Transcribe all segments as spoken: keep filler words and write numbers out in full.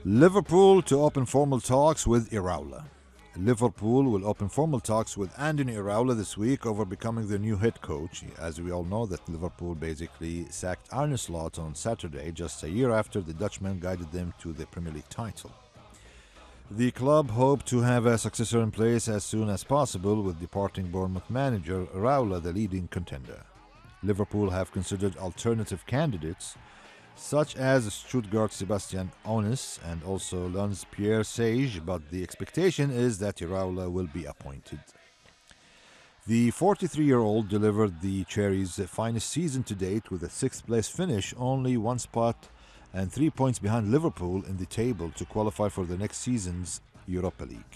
Liverpool to open formal talks with Iraola. Liverpool will open formal talks with Andoni Iraola this week over becoming the new head coach. As we all know, that Liverpool basically sacked Arne Slot on Saturday, just a year after the Dutchman guided them to the Premier League title. The club hoped to have a successor in place as soon as possible, with departing Bournemouth manager Iraola the leading contender. Liverpool have considered alternative candidates, such as Stuttgart Sebastian Hoeneß and also Lens Pierre Sage, but the expectation is that Iraola will be appointed. The forty-three-year-old delivered the Cherries' finest season to date with a sixth-place finish, only one spot and three points behind Liverpool in the table to qualify for the next season's Europa League.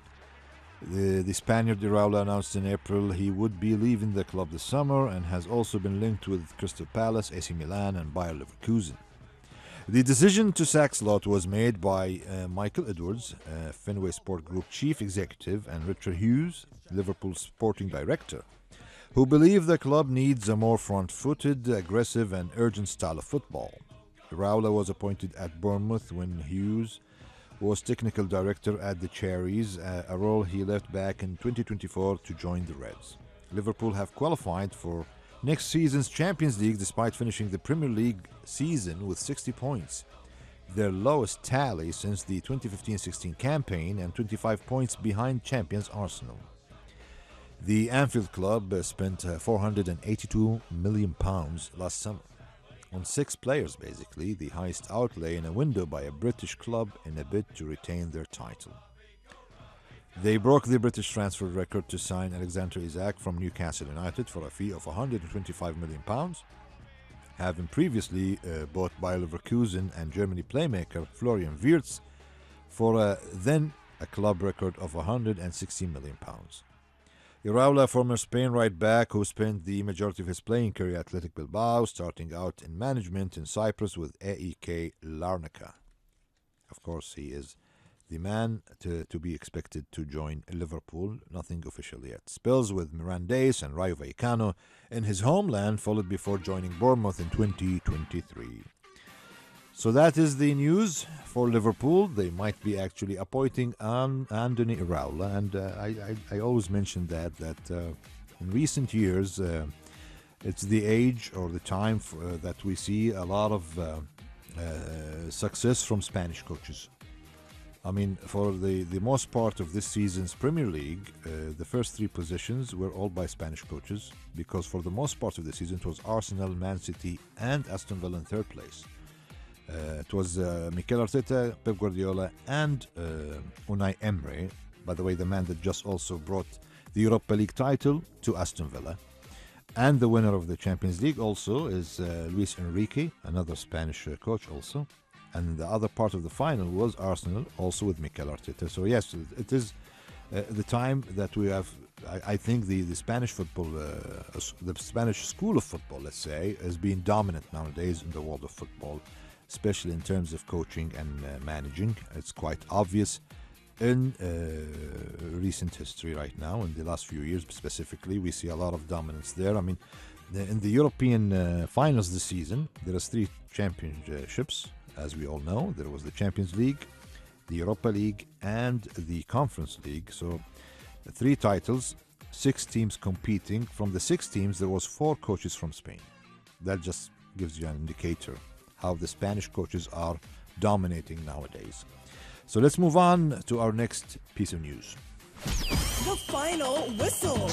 The, the Spaniard Iraola announced in April he would be leaving the club this summer and has also been linked with Crystal Palace, A C Milan and Bayer Leverkusen. The decision to sack Slot was made by uh, Michael Edwards, uh, Fenway Sport Group chief executive, and Richard Hughes, Liverpool sporting director, who believe the club needs a more front-footed, aggressive and urgent style of football. Iraola was appointed at Bournemouth when Hughes was technical director at the Cherries, uh, a role he left back in twenty twenty-four to join the Reds. Liverpool have qualified for next season's Champions League despite finishing the Premier League season with sixty points, their lowest tally since the twenty fifteen sixteen campaign, and twenty-five points behind champions Arsenal. The Anfield club uh, spent uh, four hundred eighty-two million pounds last summer on six players, basically, the highest outlay in a window by a British club in a bid to retain their title. They broke the British transfer record to sign Alexander Isak from Newcastle United for a fee of one hundred twenty-five million pounds, having previously uh, bought Bayer Leverkusen and Germany playmaker Florian Wirtz for a, then a club record of one hundred sixty million pounds. Iraola, former Spain right-back who spent the majority of his playing career at Athletic Bilbao, starting out in management in Cyprus with A E K Larnaca. Of course, he is the man to, to be expected to join Liverpool, nothing official yet. Spells with Mirandés and Rayo Vallecano in his homeland followed before joining Bournemouth in twenty twenty-three. So that is the news for Liverpool. They might be actually appointing An- Andoni Iraola, and uh, I, I, I always mention that that uh, in recent years uh, it's the age or the time for, uh, that we see a lot of uh, uh, success from Spanish coaches. I mean, for the, the most part of this season's Premier League, uh, the first three positions were all by Spanish coaches, because for the most part of the season it was Arsenal, Man City and Aston Villa in third place. Uh, it was uh, Mikel Arteta, Pep Guardiola and uh, Unai Emery, by the way, the man that just also brought the Europa League title to Aston Villa. And the winner of the Champions League also is uh, Luis Enrique, another Spanish uh, coach also. And the other part of the final was Arsenal, also with Mikel Arteta. So yes, it is uh, the time that we have, I, I think the, the Spanish football, uh, the Spanish school of football, let's say, has been dominant nowadays in the world of football, especially in terms of coaching and uh, managing. It's quite obvious in uh, recent history right now, in the last few years specifically, we see a lot of dominance there. I mean, in the European uh, finals this season, there is three championships, as we all know. There was the Champions League, the Europa League, and the Conference League. So three titles, six teams competing. From the six teams, there was four coaches from Spain. That just gives you an indicator how the Spanish coaches are dominating nowadays. So let's move on to our next piece of news. The final whistle.